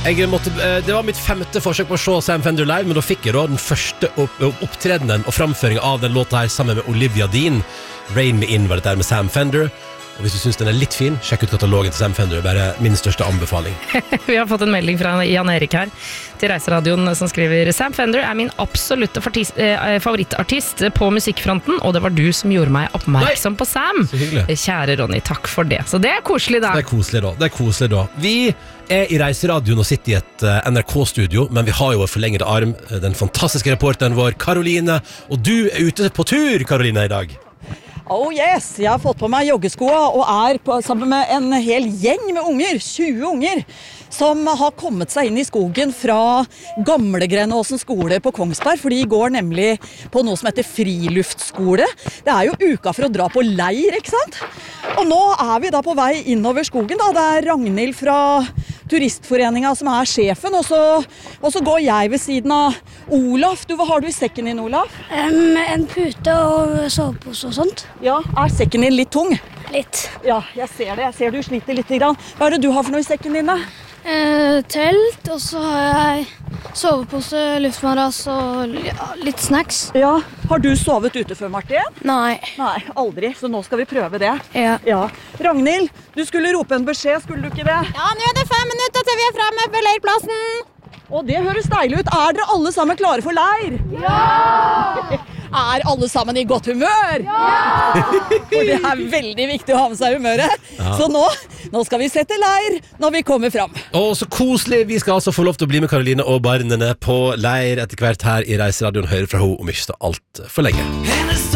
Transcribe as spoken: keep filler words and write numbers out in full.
Jeg måtte, det var mitt femte forsøk på å se Sam Fender live, men da fikk jeg da den første opp, opptredenen og framføringen av den låta her sammen med Olivia Dean. Rain Me In var det der med Sam Fender. Og hvis du synes den er litt fin, sjekk ut katalogen til Sam Fender. Det er bare min største anbefaling. Vi har fått en melding fra Jan Erik her til Reiseradioen som skriver: Sam Fender er min absolutte fartis, eh, favorittartist på musikkfronten, og det var du som gjorde meg oppmerksom Nei. på Sam. Så hyggelig. Kjære Ronny, takk for det. Så det er koselig da. Det er koselig da. Det er koselig da. Vi er i Reiseradioen og sitter i et uh, N R K-studio, men vi har jo en forlenget arm, den fantastiske reporteren vår, Karoline, og du er ute på tur, Karoline, i dag. Oh yes, jeg har fått på meg joggeskoa og er på, sammen med en hel gjeng med unger, tjue unger, som har kommet seg inn i skogen fra Gamle Grenåsen skole på Kongsberg, for de går nemlig på noe som heter friluftskole. Det er jo uka for å dra på leir, ikke sant? Og nå er vi da på vei innover skogen da. Det er Ragnhild fra Turistforeningen som er sjefen, og så, og så går jeg ved siden av Olaf. Du, hva har du i sekken din, Olaf? Um, en pute og sovepose og sånt. Ja, er sekken din litt tung? Litt. Ja, jeg ser det. Jeg ser du sliter litt grann. Hva er det du har for noe i sekken din da? Uh, telt, og så har jeg sovepose, luftmadrass og ja, litt snacks. Ja, har du sovet ute før, Martin? Nei. Nei, aldri, så nå skal vi prøve det. Ja. Ja. Ragnhild, du skulle rope en beskjed, skulle du ikke det? Ja, nå er det fem minutter til vi er fremme på leirplassen. Og det høres deilig ut. Er dere alle sammen klare for leir? Ja! Er alle sammen i godt humør? Ja! For det er veldig viktig å ha med seg humøret. Ja. Så nå, nå skal vi sette leir når vi kommer fram. Å, så koselig. Vi skal altså få lov til å bli med Karoline og barnene på leir etter hvert her i Reiseradioen. Hører fra henne om ikke så alt for lenge.